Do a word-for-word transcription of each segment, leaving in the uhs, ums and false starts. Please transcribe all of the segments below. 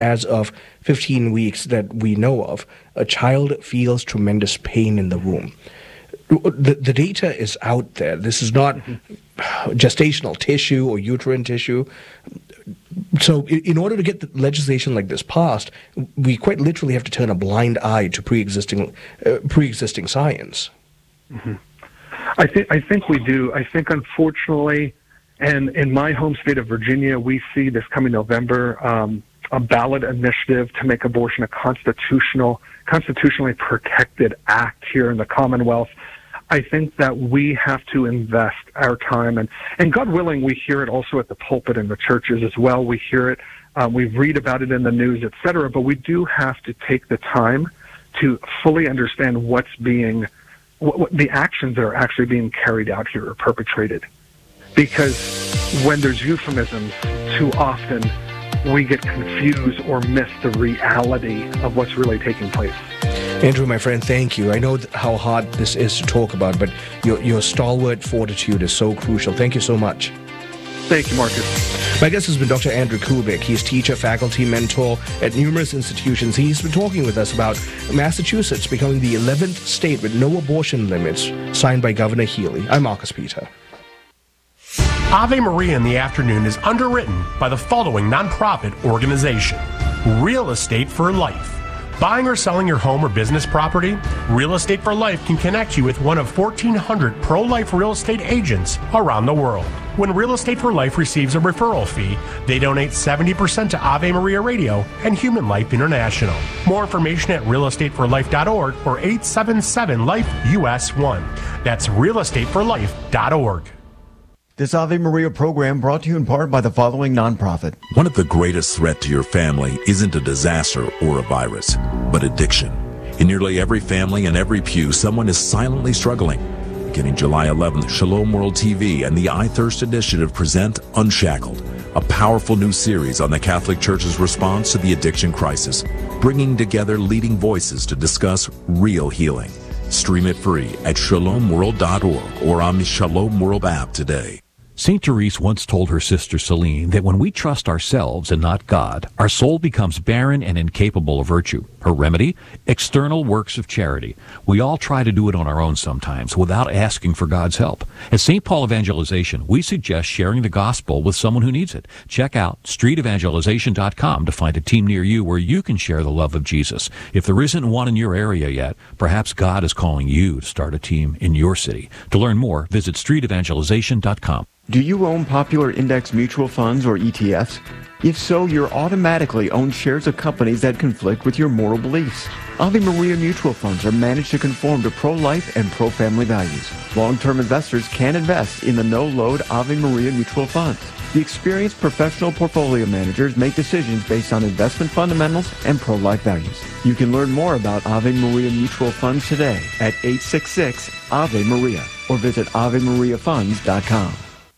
as of fifteen weeks that we know of, a child feels tremendous pain in the womb. The, the data is out there. This is not gestational tissue or uterine tissue. So in order to get the legislation like this passed, we quite literally have to turn a blind eye to pre-existing uh, pre-existing science. Mm-hmm. I think I think we do. I think, unfortunately, and in my home state of Virginia, we see this coming November, um, a ballot initiative to make abortion a constitutional, constitutionally protected act here in the Commonwealth. I think that we have to invest our time, and, and God willing, we hear it also at the pulpit in the churches as well. We hear it, um, we read about it in the news, et cetera, but we do have to take the time to fully understand what's being, what, what the actions that are actually being carried out here or perpetrated. Because when there's euphemisms, too often we get confused or miss the reality of what's really taking place. Andrew, my friend, thank you. I know th- how hard this is to talk about, but your, your stalwart fortitude is so crucial. Thank you so much. Thank you, Marcus. My guest has been Doctor Andrew Kubik. He's teacher, faculty, mentor at numerous institutions. He's been talking with us about Massachusetts becoming the eleventh state with no abortion limits, signed by Governor Healey. I'm Marcus Peter. Ave Maria in the Afternoon is underwritten by the following nonprofit organization: Real Estate for Life. Buying or selling your home or business property? Real Estate for Life can connect you with one of fourteen hundred pro-life real estate agents around the world. When Real Estate for Life receives a referral fee, they donate seventy percent to Ave Maria Radio and Human Life International. More information at real estate for life dot org or eight seven seven life U S one. That's real estate for life dot org. This Ave Maria program brought to you in part by the following nonprofit. One of the greatest threats to your family isn't a disaster or a virus, but addiction. In nearly every family and every pew, someone is silently struggling. Beginning July eleventh, Shalom World T V and the I Thirst Initiative present Unshackled, a powerful new series on the Catholic Church's response to the addiction crisis, bringing together leading voices to discuss real healing. Stream it free at shalom world dot org or on the Shalom World app today. Saint Therese once told her sister Celine that when we trust ourselves and not God, our soul becomes barren and incapable of virtue. Her remedy? External works of charity. We all try to do it on our own sometimes without asking for God's help. At Saint Paul Evangelization, we suggest sharing the gospel with someone who needs it. Check out street evangelization dot com to find a team near you where you can share the love of Jesus. If there isn't one in your area yet, perhaps God is calling you to start a team in your city. To learn more, visit street evangelization dot com. Do you own popular index mutual funds or E T Fs? If so, you're automatically own shares of companies that conflict with your moral beliefs. Ave Maria mutual funds are managed to conform to pro-life and pro-family values. Long-term investors can invest in the no-load Ave Maria mutual funds. The experienced professional portfolio managers make decisions based on investment fundamentals and pro-life values. You can learn more about Ave Maria mutual funds today at eight six six Ave Maria or visit ave maria funds dot com.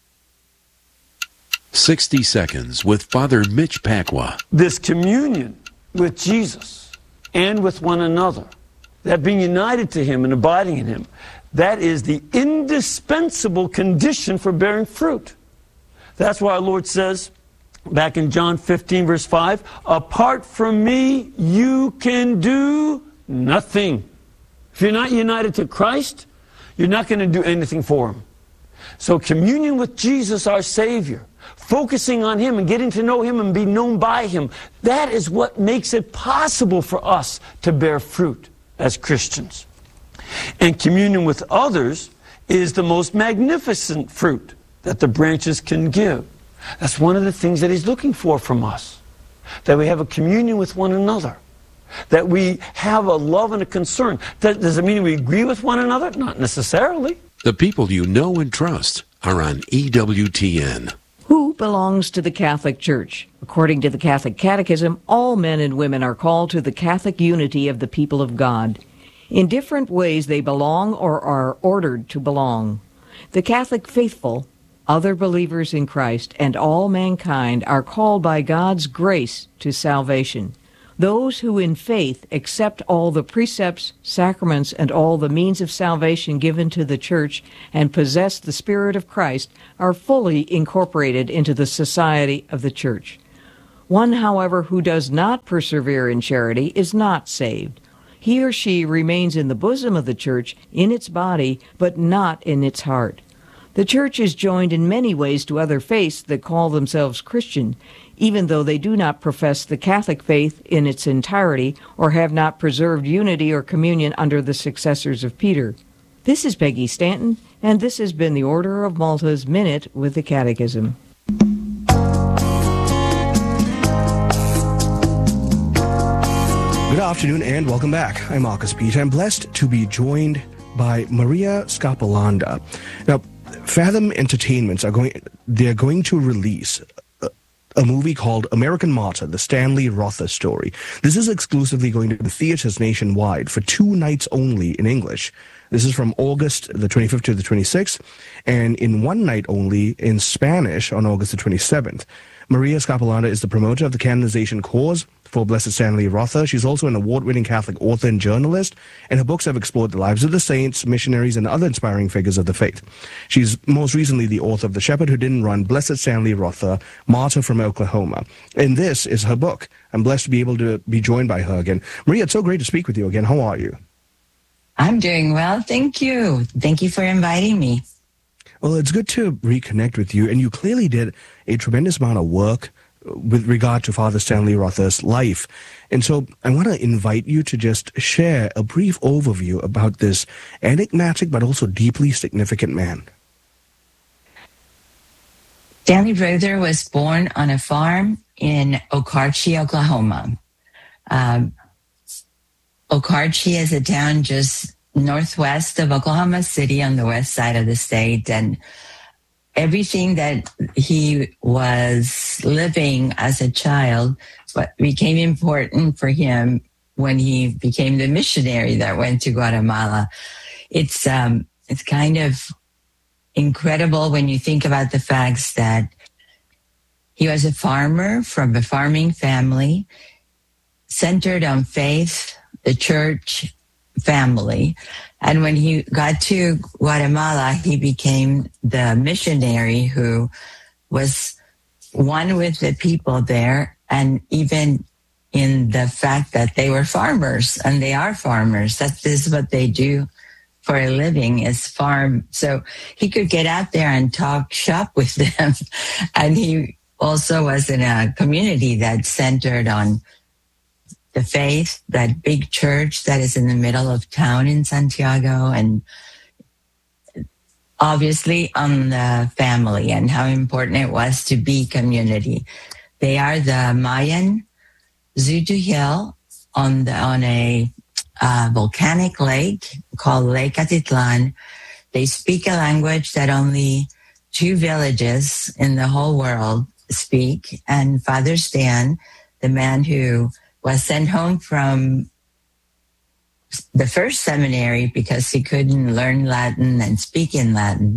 sixty seconds with Father Mitch Pacwa. This communion with Jesus and with one another, that being united to him and abiding in him, that is the indispensable condition for bearing fruit. That's why our Lord says, back in John fifteen, verse five, apart from me, you can do nothing. If you're not united to Christ, you're not going to do anything for him. So communion with Jesus, our Savior, focusing on him and getting to know him and be known by him, that is what makes it possible for us to bear fruit as Christians. And communion with others is the most magnificent fruit that the branches can give. That's one of the things that he's looking for from us, that we have a communion with one another, that we have a love and a concern. Does it mean we agree with one another? Not necessarily. The people you know and trust are on E W T N. Who belongs to the Catholic Church? According to the Catholic Catechism, all men and women are called to the Catholic unity of the people of God. In different ways they belong or are ordered to belong. The Catholic faithful, other believers in Christ, and all mankind are called by God's grace to salvation. Those who in faith accept all the precepts, sacraments, and all the means of salvation given to the Church and possess the Spirit of Christ are fully incorporated into the society of the Church. One, however, who does not persevere in charity is not saved. He or she remains in the bosom of the church, in its body, but not in its heart. The church is joined in many ways to other faiths that call themselves Christian, even though they do not profess the Catholic faith in its entirety or have not preserved unity or communion under the successors of Peter. This is Peggy Stanton, and this has been the Order of Malta's Minute with the Catechism. Good afternoon and welcome back. I'm Marcus Peter. I'm blessed to be joined by Maria Scapolanda. Now, Fathom Entertainments are going, they're going to release a, a movie called American Martyr, the Stanley Rother story. This is exclusively going to be theaters nationwide for two nights only in English. This is from August the twenty-fifth to the twenty-sixth, and in one night only in Spanish on August the twenty-seventh. Maria Scapolanda is the promoter of the canonization cause for Blessed Stanley Rother. She's also an award-winning Catholic author and journalist, and her books have explored the lives of the saints, missionaries, and other inspiring figures of the faith. She's most recently the author of The Shepherd Who Didn't Run, Blessed Stanley Rother, Martyr from Oklahoma. And this is her book. I'm blessed to be able to be joined by her again. Maria, it's so great to speak with you again. How are you? I'm doing well, thank you. Thank you for inviting me. Well, it's good to reconnect with you, and you clearly did a tremendous amount of work with regard to Father Stanley Rother's life. And so I want to invite you to just share a brief overview about this enigmatic but also deeply significant man. Stanley Rother was born on a farm in Okarche, Oklahoma. Um, Okarche is a town just northwest of Oklahoma City on the west side of the state, and everything that he was living as a child what became important for him when he became the missionary that went to Guatemala. It's um, it's kind of incredible when you think about the facts that he was a farmer from a farming family, centered on faith, the church, family. And when he got to Guatemala, he became the missionary who was one with the people there, and even in the fact that they were farmers, and they are farmers. That is what they do for a living, is farm. So he could get out there and talk shop with them. And he also was in a community that centered on the faith, that big church that is in the middle of town in Santiago, and obviously on the family and how important it was to be community. They are the Mayan Zutu Hill on the on a uh, volcanic lake called Lake Atitlan. They speak a language that only two villages in the whole world speak, and Father Stan, the man who was sent home from the first seminary because he couldn't learn Latin and speak in Latin,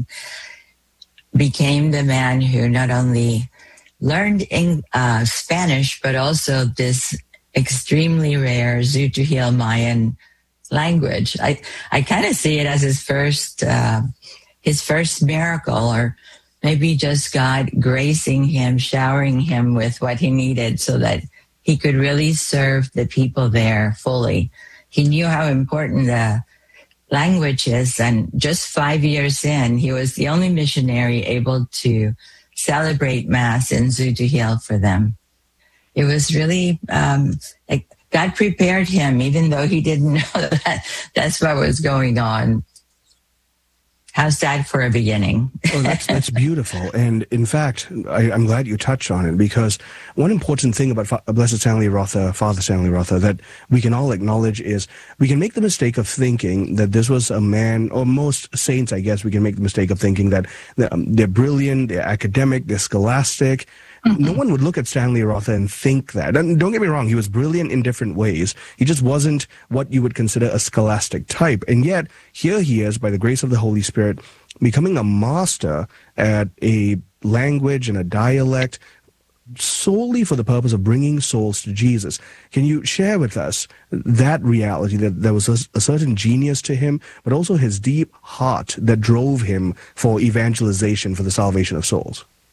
became the man who not only learned in, uh, Spanish, but also this extremely rare Zutu Hill Mayan language. I, I kind of see it as his first, uh, his first miracle, or maybe just God gracing him, showering him with what he needed so that he could really serve the people there fully. He knew how important the language is, and just five years in, he was the only missionary able to celebrate Mass in Zutu Hill for them. It was really, um, like God prepared him, even though he didn't know that that's what was going on. How's that for a beginning? Oh, that's, that's beautiful. And in fact, I, I'm glad you touched on it, because one important thing about Fa- Blessed Stanley Rother, Father Stanley Rother, that we can all acknowledge is we can make the mistake of thinking that this was a man, or most saints, I guess, we can make the mistake of thinking that they're brilliant, they're academic, they're scholastic. No one would look at Stanley Rother and think that. And don't get me wrong, he was brilliant in different ways. He just wasn't what you would consider a scholastic type. And yet, here he is, by the grace of the Holy Spirit, becoming a master at a language and a dialect solely for the purpose of bringing souls to Jesus. Can you share with us that reality, that there was a, a certain genius to him, but also his deep heart that drove him for evangelization, for the salvation of souls?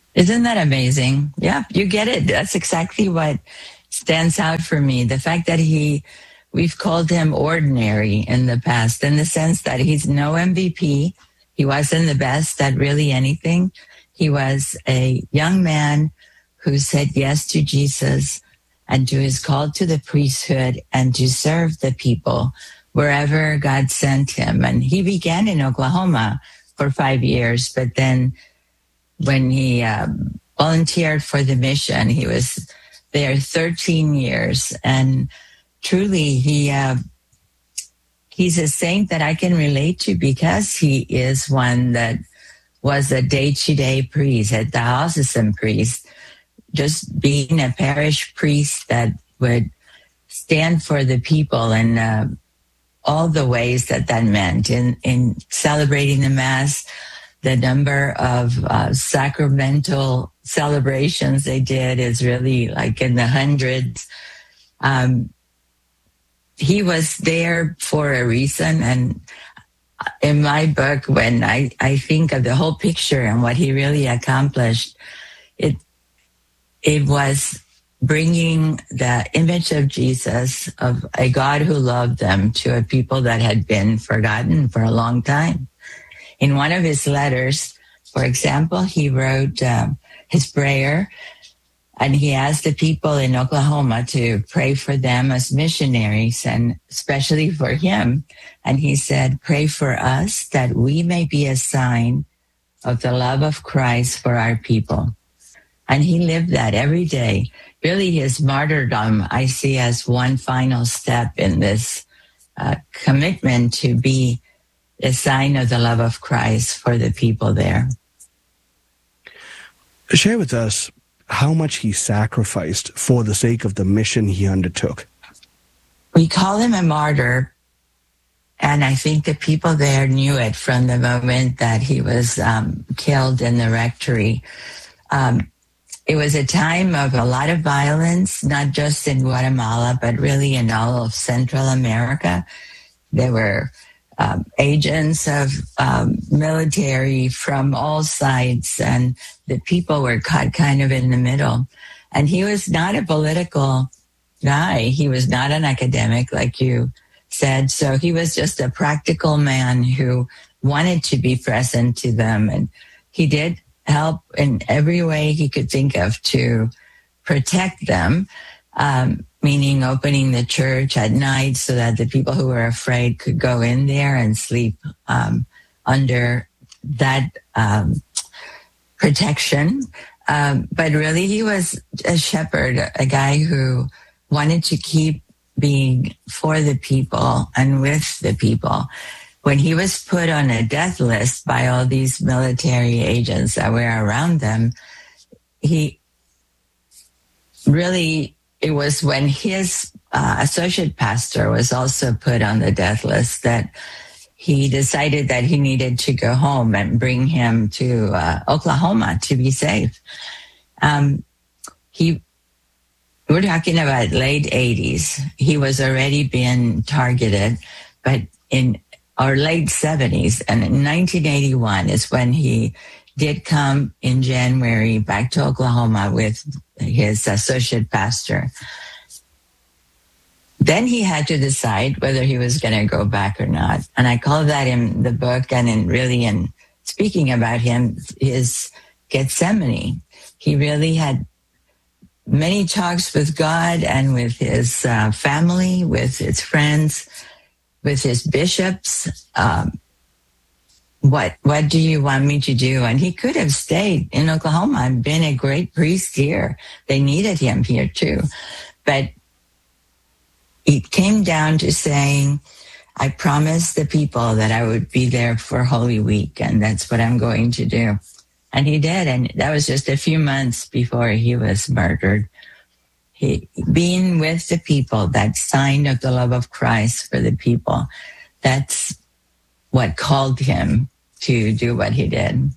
Isn't that amazing? Yeah, you get it. That's exactly what stands out for me. The fact that he, we've called him ordinary in the past, in the sense that he's no M V P. He wasn't the best at really anything. He was a young man who said yes to Jesus and to his call to the priesthood and to serve the people wherever God sent him. And he began in Oklahoma for five years, but then when he um, volunteered for the mission, he was there thirteen years. And truly, he uh, he's a saint that I can relate to, because he is one that was a day-to-day priest, a diocesan priest, just being a parish priest that would stand for the people and uh, all the ways that that meant in, in celebrating the Mass, the number of uh, sacramental celebrations they did is really like in the hundreds. Um, he was there for a reason. And in my book, when I, I think of the whole picture and what he really accomplished, it it was bringing the image of Jesus, of a God who loved them, to a people that had been forgotten for a long time. In one of his letters, for example, he wrote um, his prayer, and he asked the people in Oklahoma to pray for them as missionaries, and especially for him. And he said, "Pray for us that we may be a sign of the love of Christ for our people." And he lived that every day. Really, his martyrdom I see as one final step in this uh, commitment to be a sign of the love of Christ for the people there. Share with us how much he sacrificed for the sake of the mission he undertook. We call him a martyr, and I think the people there knew it from the moment that he was um, killed in the rectory. Um, it was a time of a lot of violence, not just in Guatemala, but really in all of Central America. There were Um, agents of um, military from all sides, and the people were caught kind of in the middle. And he was not a political guy. He was not an academic, like you said. So he was just a practical man who wanted to be present to them. And he did help in every way he could think of to protect them. Um, meaning opening the church at night so that the people who were afraid could go in there and sleep um, under that um, protection. Um, but really, he was a shepherd, a guy who wanted to keep being for the people and with the people. When he was put on a death list by all these military agents that were around them, he really... It was when his uh, associate pastor was also put on the death list that he decided that he needed to go home and bring him to uh, Oklahoma to be safe. Um, he, we're talking about late eighties. He was already being targeted, but in our late seventies, and in nineteen eighty-one is when he did come in January back to Oklahoma with his associate pastor. Then he had to decide whether he was going to go back or not. And I call that in the book, and in really in speaking about him, his Gethsemane. He really had many talks with God and with his uh, family, with his friends, with his bishops. Um, What what do you want me to do? And he could have stayed in Oklahoma and been a great priest here. They needed him here too. But it came down to saying, I promised the people that I would be there for Holy Week, and that's what I'm going to do. And he did. And that was just a few months before he was murdered. He, being with the people, that sign of the love of Christ for the people, that's what called him to do what he did.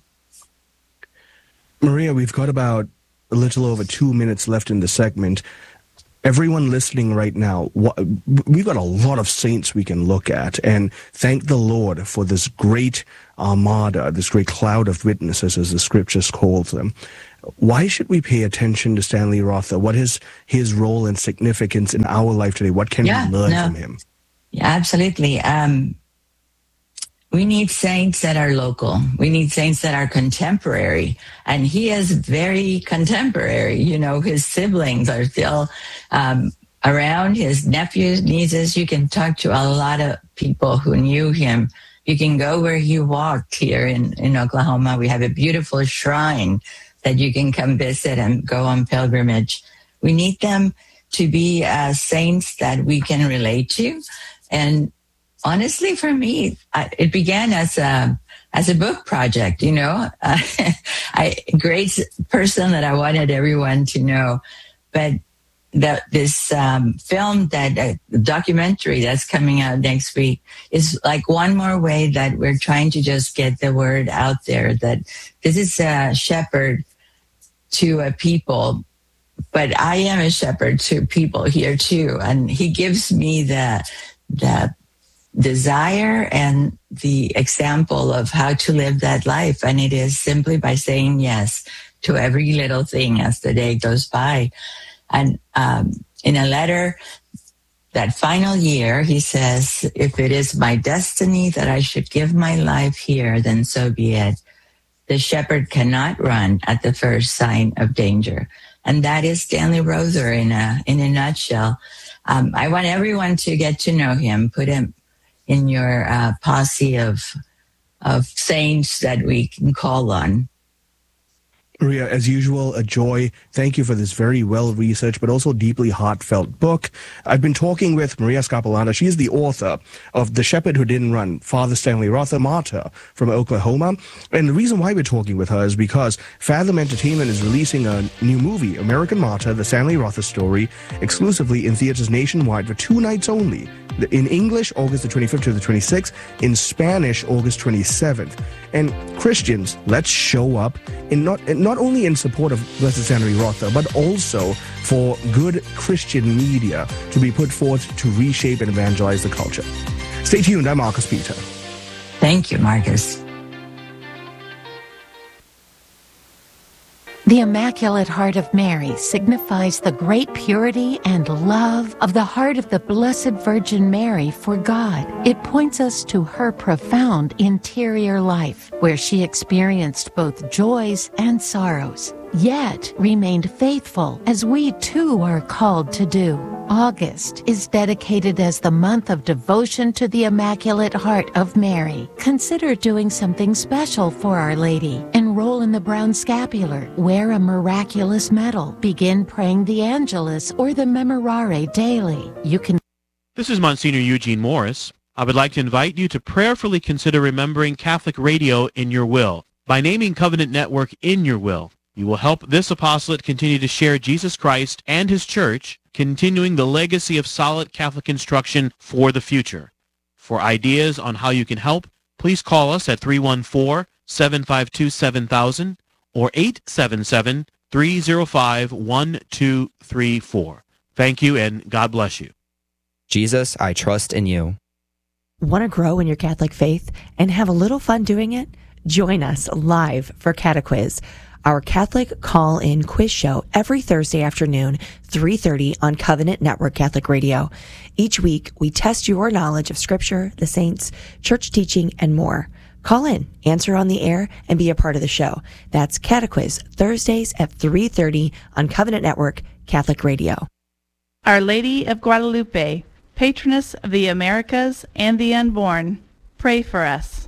Maria, we've got about a little over two minutes left in the segment. everyone listening right now, what, we've got a lot of saints we can look at and thank the Lord for this great armada, this great cloud of witnesses, as the scriptures calls them. Why should we pay attention to Stanley Rother? What is his role and significance in our life today? What can yeah, we learn no. from him? Yeah, absolutely. Um, we need saints that are local. We need saints that are contemporary. And he is very contemporary. You know, his siblings are still um, around, his nephews, nieces. You can talk to a lot of people who knew him. You can go where he walked here in, in Oklahoma. We have a beautiful shrine that you can come visit and go on pilgrimage. We need them to be uh, saints that we can relate to. And honestly, for me, I, it began as a as a book project. You know, uh, I great person that I wanted everyone to know. But the, this um, film, that uh, documentary that's coming out next week, is like one more way that we're trying to just get the word out there that this is a shepherd to a people. But I am a shepherd to people here too, and he gives me the the desire and the example of how to live that life. And it is simply by saying yes to every little thing as the day goes by. And um, in a letter, that final year, he says, if it is my destiny that I should give my life here, then so be it. The shepherd cannot run at the first sign of danger. And that is Stanley Rother in a, in a nutshell. Um, I want everyone to get to know him, put him in your uh, posse of of saints that we can call on. Maria, as usual, a joy. Thank you for this very well-researched but also deeply heartfelt book. I've been talking with Maria Scapolata. She is the author of The Shepherd Who Didn't Run, Father Stanley Rother, martyr from Oklahoma. And the reason why we're talking with her is because Fathom Entertainment is releasing a new movie, American Martyr, The Stanley Rother Story, exclusively in theaters nationwide for two nights only. In English, August the twenty-fifth to the twenty-sixth. In Spanish, August twenty-seventh. And Christians, let's show up in not not only in support of Blessed Stanley Rother, but also for good Christian media to be put forth to reshape and evangelize the culture. Stay tuned. I'm Marcus Peter. Thank you, Marcus. The Immaculate Heart of Mary signifies the great purity and love of the heart of the Blessed Virgin Mary for God. It points us to her profound interior life, where she experienced both joys and sorrows, yet remained faithful, as we too are called to do. August is dedicated as the month of devotion to the Immaculate Heart of Mary. Consider doing something special for Our Lady. Enroll in the Brown Scapular, wear a miraculous medal, begin praying the Angelus or the Memorare daily. You can. This is Monsignor Eugene Morris. I would like to invite you to prayerfully consider remembering Catholic Radio in your will by naming Covenant Network in your will. You will help this apostolate continue to share Jesus Christ and His Church, continuing the legacy of solid Catholic instruction for the future. For ideas on how you can help, please call us at three one four, seven five two, seven thousand or eight seven seven, three zero five, one two three four. Thank you, and God bless you. Jesus, I trust in you. Want to grow in your Catholic faith and have a little fun doing it? Join us live for Catequiz, our Catholic call-in quiz show every Thursday afternoon, three thirty on Covenant Network Catholic Radio. Each week, we test your knowledge of Scripture, the saints, church teaching, and more. Call in, answer on the air, and be a part of the show. That's Catequiz, Thursdays at three thirty on Covenant Network Catholic Radio. Our Lady of Guadalupe, patroness of the Americas and the unborn, pray for us.